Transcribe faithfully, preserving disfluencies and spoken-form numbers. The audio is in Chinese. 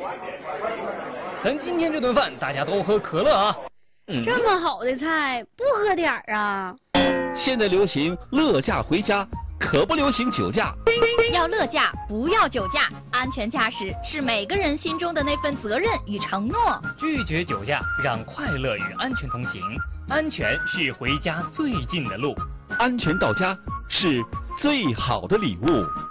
咱今天这顿饭大家都喝可乐啊。 嗯、这么好的菜，不喝点儿啊？ 现在流行乐驾回家，可不流行酒驾。 要乐驾，不要酒驾。安全驾驶是每个人心中的那份责任与承诺。 拒绝酒驾，让快乐与安全同行。安全是回家最近的路， 安全到家是最好的礼物。